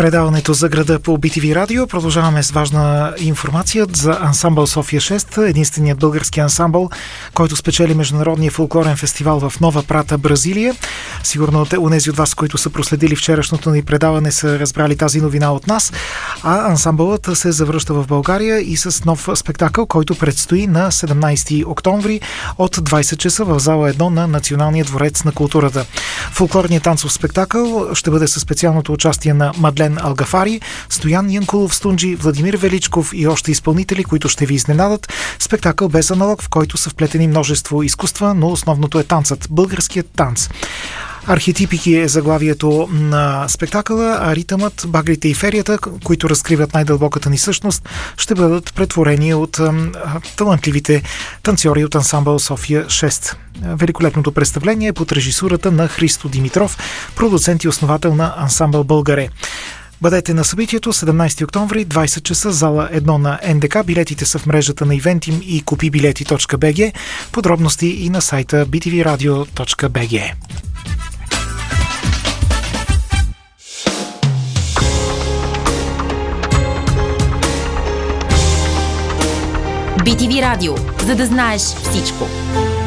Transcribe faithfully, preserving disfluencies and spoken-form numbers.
предаването за града по Би Ти Ви радио. Продължаваме с важна информация за ансамбъл София шест, единственият български ансамбъл, който спечели Международния фолклорен фестивал в Нова Прата, Бразилия. Сигурно унези от вас, които са проследили вчерашното ни предаване, са разбрали тази новина от нас. А ансамбълът се завръща в България и с нов спектакъл, който предстои на седемнайсети октомври от двайсет часа в зала едно на Националния дворец на културата. Фолклорният танцов спектакъл ще бъде със специалното участие на Мадлен Алгафари, Стоян Янкулов Стунджи, Владимир Величков и още изпълнители, които ще ви изненадат. Спектакъл без аналог, в който са вплетени множество изкуства, но основното е танцът, българският танц. Архетипики е заглавието на спектакъла, а ритъмът, багрите и ферията, които разкриват най-дълбоката ни същност, ще бъдат претворени от а, талантливите танцори от ансамбъл София шест. Великолепното представление е под режисурата на Христо Димитров, продуцент и основател на ансамбъл Българе. Бъдете на събитието седемнайсети октомври, двайсет часа, зала едно на Ен Де Ка. Билетите са в мрежата на Ивентим и купи билети точка би джи. Подробности и на сайта би ти ви радио точка би джи. Би Ти Ви радио, за да знаеш всичко.